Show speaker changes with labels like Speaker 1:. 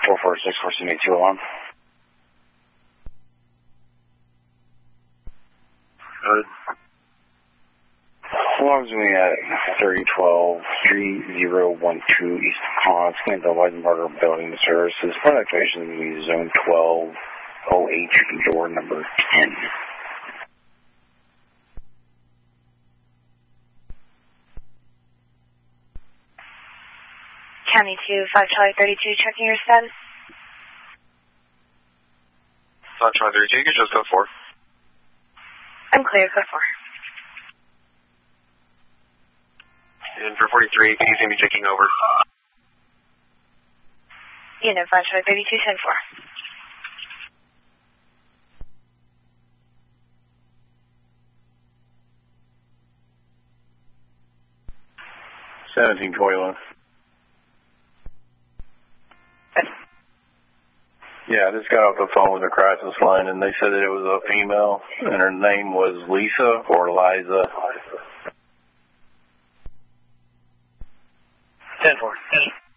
Speaker 1: 446-472 alarm.
Speaker 2: Good.
Speaker 1: Alarm's me at 3012-3012 East Con. It's going to the Weisenberger Building Services. Part activation is going to be Zone 12, OH, door number 10.
Speaker 3: County 2, 5 Charlie 32, checking your status.
Speaker 2: 5 Charlie 32, you can just go 4.
Speaker 3: I'm clear, code 4.
Speaker 2: And for 43, can you see me taking over?
Speaker 3: Unit 5 Charlie 32, 10-4.
Speaker 4: Yeah, I just got off the phone with the crisis line, and they said that it was a female, and her name was Lisa or Liza.
Speaker 5: 10-4.